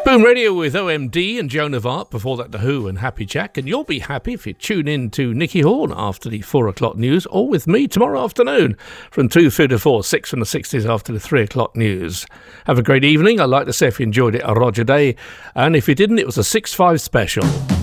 Boom Radio with OMD and Joan of Arc, before that The Who and Happy Jack, and you'll be happy if you tune in to Nicky Horn after the 4 o'clock news, or with me tomorrow afternoon from 2 through to 4, 6 from the 60s after the 3 o'clock news. Have a great evening. I'd like to say if you enjoyed it, a Roger Day, and if you didn't, it was a 6-5 special.